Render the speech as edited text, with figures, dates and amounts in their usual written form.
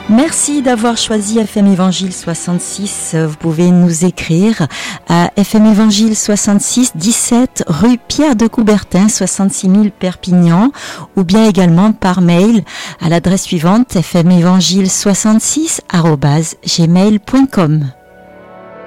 Merci d'avoir choisi FM Évangile 66. Vous pouvez nous écrire à FM Évangile 66 17 rue Pierre de Coubertin 66 000 Perpignan ou bien également par mail à l'adresse suivante fmévangile66@gmail.com.